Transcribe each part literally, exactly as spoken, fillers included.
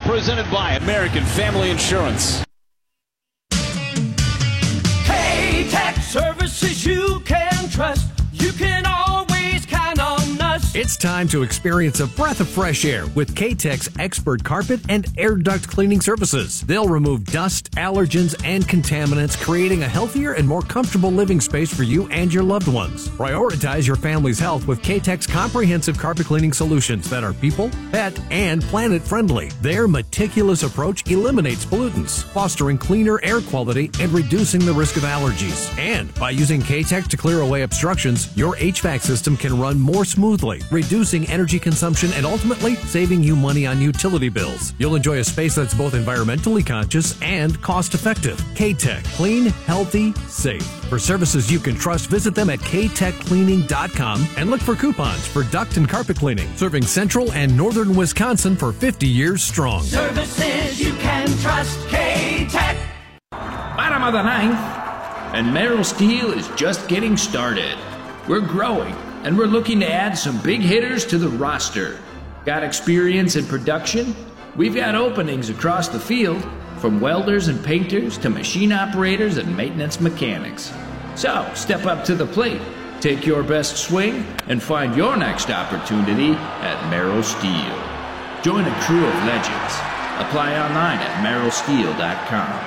presented by American Family Insurance. K-Tech services you can trust. You can always count on us. It's time to experience a breath of fresh air with K-Tech's expert carpet and air duct cleaning services. They'll remove dust, allergens, and contaminants, creating a healthier and more comfortable living space for you and your loved ones. Prioritize your family's health with K-Tech's comprehensive carpet cleaning solutions that are people, pet, and planet friendly. Their meticulous approach eliminates pollutants, fostering cleaner air quality and reducing the risk of allergies. And by using K-Tech to clear away obstructions, your H V A C system can run more smoothly, reducing energy consumption and ultimately saving you money on utility bills. You'll enjoy a space that's both environmentally conscious and cost-effective. K-Tech. Clean, healthy, safe. For services you can trust, visit them at k tech cleaning dot com and look for coupons for duct and carpet cleaning, serving central and northern Wisconsin for fifty years strong. Services you can trust. K-Tech. Bottom of the ninth, and Merrill Steel is just getting started. We're growing, and we're looking to add some big hitters to the roster. Got experience in production? We've got openings across the field, from welders and painters to machine operators and maintenance mechanics. So, step up to the plate, take your best swing, and find your next opportunity at Merrill Steel. Join a crew of legends. Apply online at merrill steel dot com.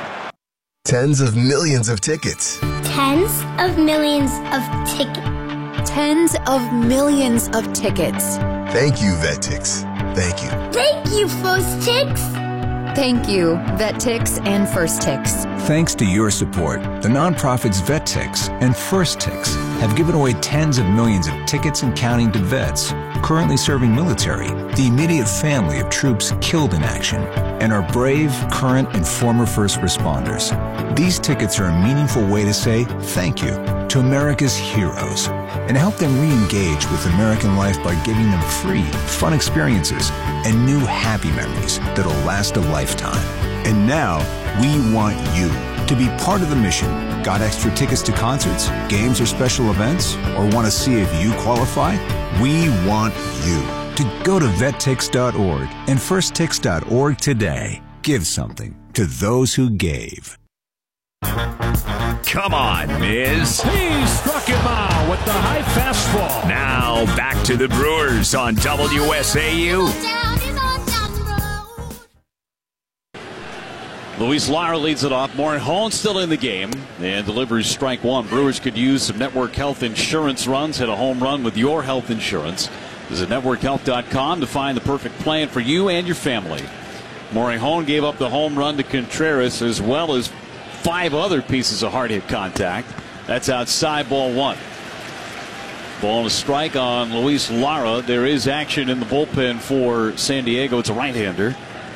Tens of millions of tickets. Tens of millions of tickets. Tens of millions of tickets. Thank you, VetTix. Thank you. Thank you, First Tix. Thank you, VetTix and First Tix. Thanks to your support, the nonprofits VetTix and First Tix have given away tens of millions of tickets and counting to vets currently serving military, the immediate family of troops killed in action, and our brave, current, and former first responders. These tickets are a meaningful way to say thank you to America's heroes and help them re-engage with American life by giving them free, fun experiences and new happy memories that'll last a lifetime. And now, we want you to be part of the mission. Got extra tickets to concerts, games, or special events? Or want to see if you qualify? We want you to go to vet tix dot org and first tix dot org today. Give something to those who gave. Come on, Miz. He struck him out with the high fastball. Now back to the Brewers on W S A U. Luis Lara leads it off. Morejon still in the game and delivers strike one. Brewers could use some network health insurance runs. Hit a home run with your health insurance. Visit network health dot com to find the perfect plan for you and your family. Morejon gave up the home run to Contreras as well as five other pieces of hard hit contact. That's outside, ball one. Ball and a strike on Luis Lara. There is action in the bullpen for San Diego. It's a right-hander.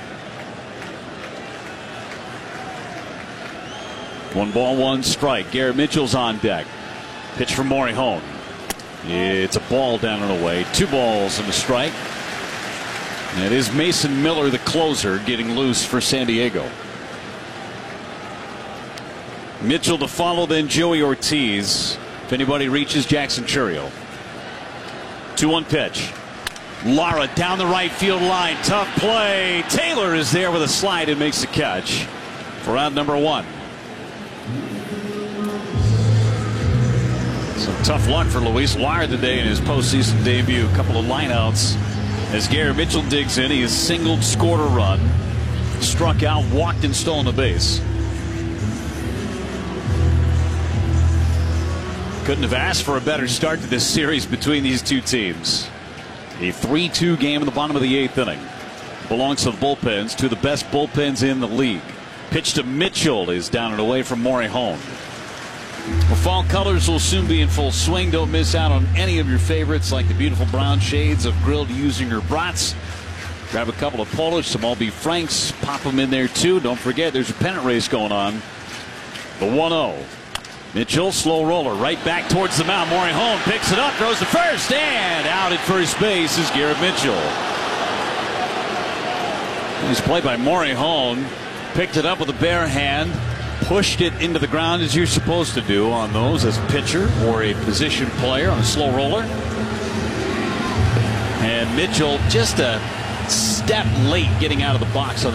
One ball, one strike. Garrett Mitchell's on deck. Pitch from Morejon. It's a ball down and away. Two balls and a strike. And it is Mason Miller, the closer, getting loose for San Diego. Mitchell to follow, then Joey Ortiz. If anybody reaches, Jackson Chourio. two one pitch. Lara down the right field line. Tough play. Taylor is there with a slide and makes the catch for out number one. Some tough luck for Luis Lara today in his postseason debut. A couple of lineouts as Garrett Mitchell digs in. He has singled, scored a run, struck out, walked, and stolen a base. Couldn't have asked for a better start to this series between these two teams. A three two game in the bottom of the eighth inning. Belongs to the bullpens, two of the best bullpens in the league. Pitch to Mitchell is down and away from Morejon. Well, fall colors will soon be in full swing. Don't miss out on any of your favorites like the beautiful brown shades of grilled Usinger brats. Grab a couple of Polish, some All Beef Franks, pop them in there too. Don't forget there's a pennant race going on. The one oh. Mitchell, slow roller, right back towards the mound. Morejon picks it up, throws to first, and out at first base is Garrett Mitchell. He's played by Morejon. Picked it up with a bare hand, pushed it into the ground as you're supposed to do on those as a pitcher or a position player on a slow roller. And Mitchell just a step late getting out of the box on